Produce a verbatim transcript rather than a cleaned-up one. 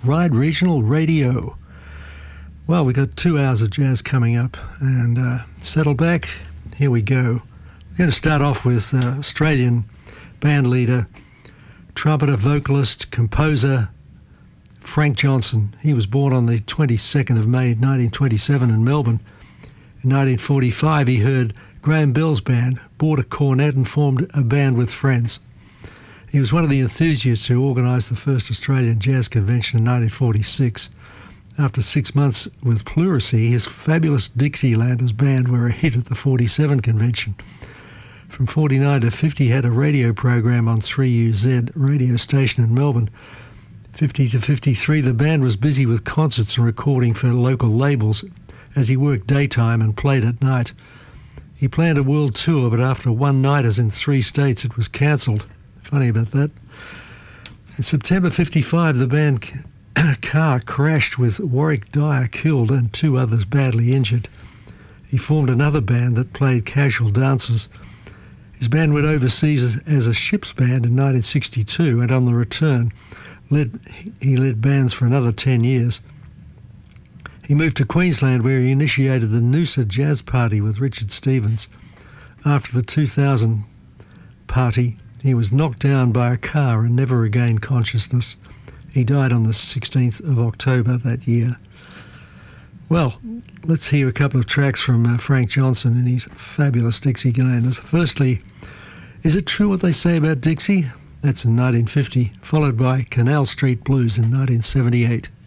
Ride Regional Radio. Well, we've got two hours of jazz coming up, and uh, settle back. Here we go. We're going to start off with uh, Australian band leader, trumpeter, vocalist, composer, Frank Johnson. He was born on the twenty-second of May, nineteen twenty-seven in Melbourne. In nineteen forty-five, he heard Graham Bell's band, bought a cornet and formed a band with friends. He was one of the enthusiasts who organised the first Australian Jazz Convention in nineteen forty-six. After six months with Pleurisy, his fabulous Dixielanders band were a hit at the forty-seven convention. From forty-nine to fifty, he had a radio program on three U Z radio station in Melbourne. fifty to fifty-three, the band was busy with concerts and recording for local labels as he worked daytime and played at night. He planned a world tour, but after one-nighters in three states, it was cancelled. Funny about that. In September fifty-five, the band car crashed with Warwick Dyer killed and two others badly injured. He formed another band that played casual dances. His band went overseas as, as a ship's band in nineteen sixty-two, and on the return, led, he led bands for another ten years. He moved to Queensland, where he initiated the Noosa Jazz Party with Richard Stevens. After the two thousand party, he was knocked down by a car and never regained consciousness. He died on the sixteenth of October that year. Well, let's hear a couple of tracks from uh, Frank Johnson and his fabulous Dixielanders. Firstly, Is It True What They Say About Dixie? That's in nineteen fifty, followed by Canal Street Blues in nineteen seventy-eight.